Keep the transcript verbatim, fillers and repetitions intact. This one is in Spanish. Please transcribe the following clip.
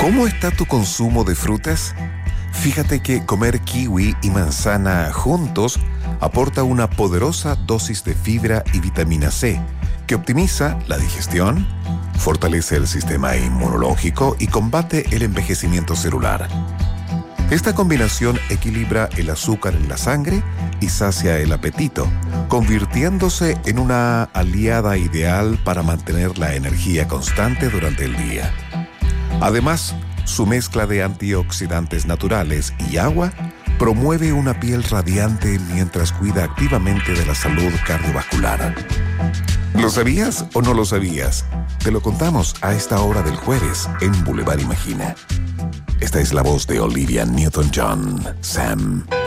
¿Cómo está tu consumo de frutas? Fíjate que comer kiwi y manzana juntos aporta una poderosa dosis de fibra y vitamina C, que optimiza la digestión, fortalece el sistema inmunológico y combate el envejecimiento celular. Esta combinación equilibra el azúcar en la sangre y sacia el apetito, convirtiéndose en una aliada ideal para mantener la energía constante durante el día. Además, su mezcla de antioxidantes naturales y agua promueve una piel radiante mientras cuida activamente de la salud cardiovascular. ¿Lo sabías o no lo sabías? Te lo contamos a esta hora del jueves en Boulevard Imagina. Esta es la voz de Olivia Newton-John, Sam.